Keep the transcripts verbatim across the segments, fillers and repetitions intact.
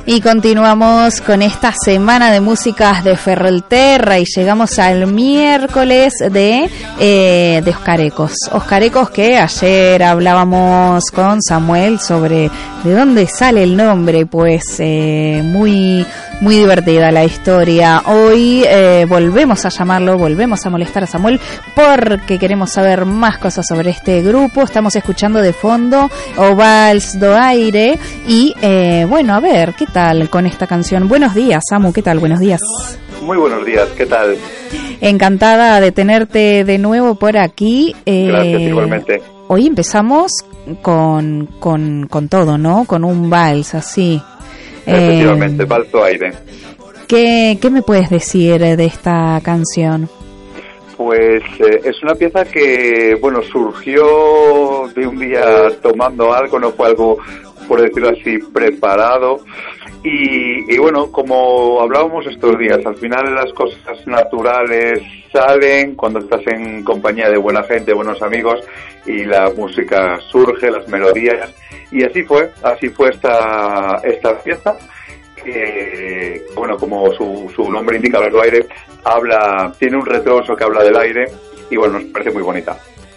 Y continuamos con esta semana de músicas de Ferrolterra y llegamos al miércoles de, eh, de Oscarecos. Oscarecos que ayer hablábamos con Samuel sobre de dónde sale el nombre, pues eh, muy, muy divertida la historia. Hoy eh, volvemos a llamarlo, volvemos a molestar a Samuel porque queremos saber más cosas sobre este grupo. Estamos escuchando de fondo O Vals do Aire y eh, bueno, a ver, ¿qué tal con esta canción? Buenos días, Samu, ¿qué tal? Buenos días. Muy buenos días, ¿qué tal? Encantada de tenerte de nuevo por aquí. Eh, Gracias, igualmente. Hoy empezamos con, con, con todo, ¿no? Con un vals, así. Efectivamente, eh, Vals do Aire. ¿qué, ¿Qué me puedes decir de esta canción? Pues eh, es una pieza que, bueno, surgió de un día tomando algo, no fue algo, por decirlo así, preparado. Y, y bueno, como hablábamos estos días, al final las cosas naturales salen cuando estás en compañía de buena gente, buenos amigos, y la música surge, las melodías, y así fue, así fue esta, esta pieza, que, bueno, como su, su nombre indica, Vals do Aire, habla, tiene un retroso que habla del aire, y bueno, nos parece muy bonita.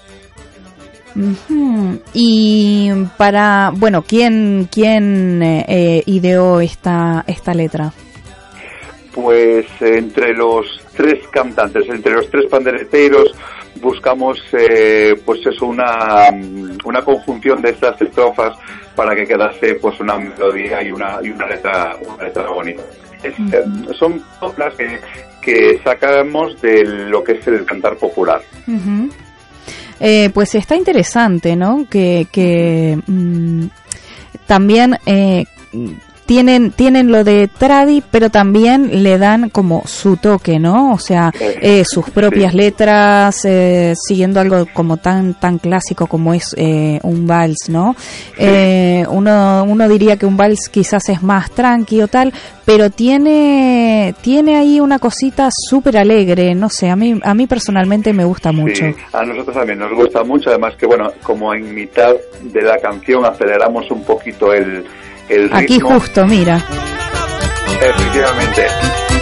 Uh-huh. Y para, bueno, ¿quién quién eh, ideó esta esta letra? Pues eh, entre los tres cantantes, entre los tres pandereteiros, buscamos eh, pues eso, una una conjunción de estas estrofas para que quedase pues una melodía y una y una letra una letra bonita. Es, uh-huh. eh, son coplas que, que sacamos de lo que es el cantar popular. Uh-huh. Eh, pues está interesante, ¿no? Que, que mmm, también eh, tienen tienen lo de tradi, pero también le dan como su toque, ¿no? O sea, eh, sus propias sí. letras, eh, siguiendo algo como tan tan clásico como es eh, un vals, ¿no? Sí. Eh, uno uno diría que un vals quizás es más tranqui o tal, pero tiene tiene ahí una cosita súper alegre, no sé, a mí a mí personalmente me gusta mucho. Sí, a nosotros también nos gusta mucho, además que bueno, como en mitad de la canción aceleramos un poquito el, el ritmo. Aquí justo, mira. Efectivamente.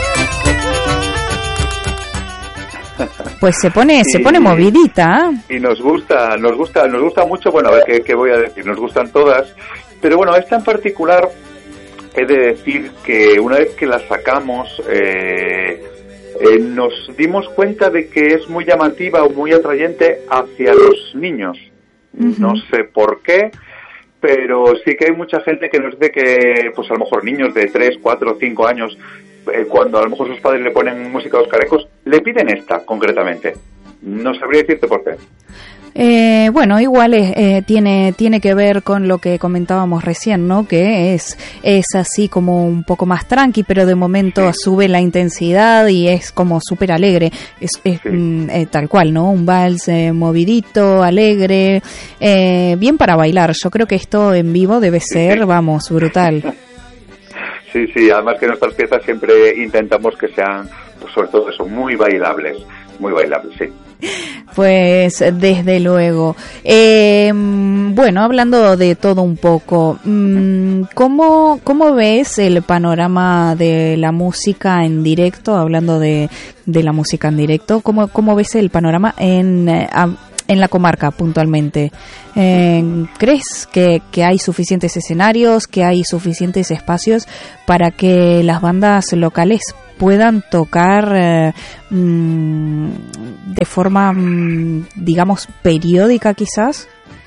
Pues se pone, se pone movidita. Y nos gusta, nos gusta, nos gusta mucho, bueno, a ver qué, qué voy a decir, nos gustan todas, pero bueno, esta en particular he de decir que una vez que la sacamos eh, eh, nos dimos cuenta de que es muy llamativa o muy atrayente hacia los niños. Uh-huh. No sé por qué, pero sí que hay mucha gente que nos dice que pues a lo mejor niños de tres, cuatro, cinco años, eh, cuando a lo mejor sus padres le ponen música a Oscarecos, le piden esta concretamente. No sabría decirte por qué. Eh, bueno, igual es, eh, tiene tiene que ver con lo que comentábamos recién, ¿no? Que es es así como un poco más tranqui, pero de momento sí. sube la intensidad y es como súper alegre. Es, es sí. mm, eh, tal cual, ¿no? Un vals eh, movidito, alegre, eh, bien para bailar. Yo creo que esto en vivo debe ser, sí. vamos, brutal. Sí, sí, además que nuestras piezas siempre intentamos que sean, pues sobre todo eso, muy bailables, muy bailables, sí. Pues desde luego. Eh, bueno, hablando de todo un poco, ¿cómo, cómo ves el panorama de la música en directo? Hablando de, de la música en directo, ¿cómo, cómo ves el panorama en, en la comarca puntualmente? Eh, ¿Crees que, que hay suficientes escenarios, que hay suficientes espacios para que las bandas locales puedan tocar eh, mmm, de forma, mmm, digamos, periódica quizás?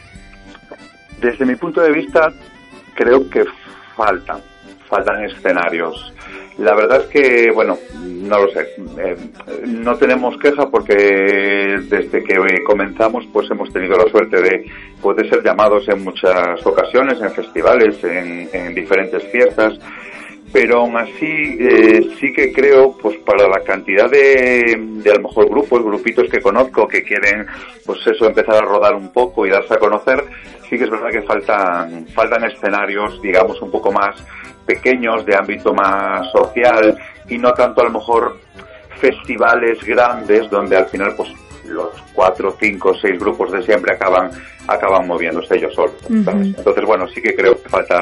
Desde mi punto de vista, creo que faltan, faltan escenarios. La verdad es que, bueno, no lo sé, eh, no tenemos queja porque desde que comenzamos pues hemos tenido la suerte de poder ser llamados en muchas ocasiones, en festivales, en, en diferentes fiestas. Pero aún así eh, sí que creo, pues para la cantidad de, de a lo mejor grupos, grupitos que conozco que quieren, pues eso, empezar a rodar un poco y darse a conocer, sí que es verdad que faltan, faltan escenarios, digamos, un poco más pequeños, de ámbito más social, y no tanto a lo mejor festivales grandes donde al final pues los cuatro, cinco, seis grupos de siempre acaban acaban moviéndose ellos solos, ¿sabes? Uh-huh. Entonces bueno, sí que creo que falta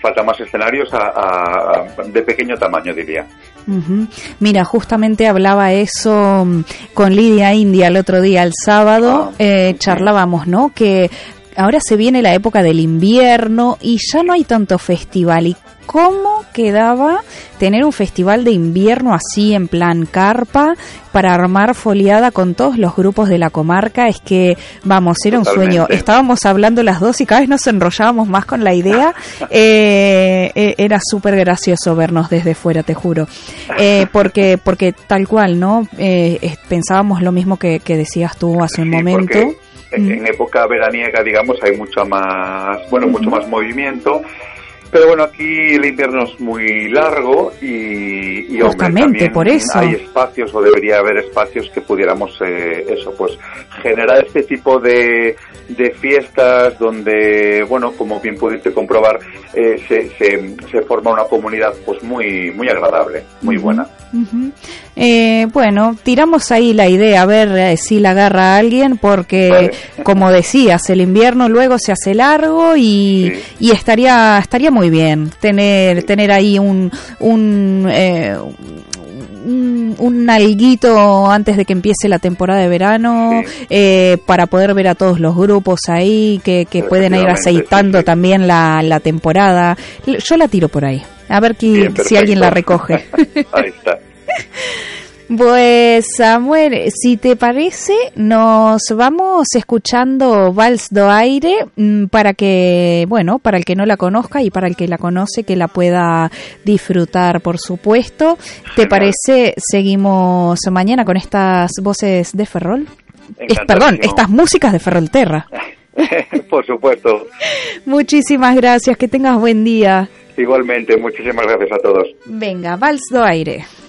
faltan más escenarios a, a, de pequeño tamaño, diría. Uh-huh. Mira, justamente hablaba eso con Lidia India el otro día, el sábado, ah, eh, charlábamos, ¿no? Que ahora se viene la época del invierno y ya no hay tanto festival. ¿Y cómo quedaba tener un festival de invierno así en plan carpa para armar foliada con todos los grupos de la comarca? Es que, vamos, era Totalmente. un sueño. Estábamos hablando las dos y cada vez nos enrollábamos más con la idea. eh, eh, era súper gracioso vernos desde fuera, te juro. Eh, porque porque tal cual, ¿no? Eh, pensábamos lo mismo que, que decías tú hace un sí, momento. En, en época veraniega, digamos, hay mucha más, bueno, mucho más movimiento. Pero bueno, aquí el invierno es muy largo y, y Justamente, hombre, por eso. Hay espacios o debería haber espacios que pudiéramos, eh, eso, pues generar este tipo de, de fiestas donde, bueno, como bien pudiste comprobar, eh, se, se, se forma una comunidad pues muy, muy agradable, muy buena. Uh-huh. Eh, bueno, tiramos ahí la idea, a ver eh, si la agarra alguien, porque vale. Como decías, el invierno luego se hace largo y, sí. y estaría estaría muy bien tener sí. tener ahí un un, eh, un un alguito antes de que empiece la temporada de verano, sí. eh, para poder ver a todos los grupos ahí que, que pueden ir aceitando sí, sí. también la, la temporada. Yo la tiro por ahí, a ver que, bien, si alguien la recoge. Ahí está. Pues Samuel, si te parece, nos vamos escuchando Vals do Aire para que, bueno, para el que no la conozca y para el que la conoce, que la pueda disfrutar, por supuesto. ¿Te parece? Seguimos mañana con estas voces de Ferrol. Es, perdón, estas músicas de Ferrolterra. Por supuesto. Muchísimas gracias, que tengas buen día. Igualmente, muchísimas gracias a todos. Venga, Vals do Aire.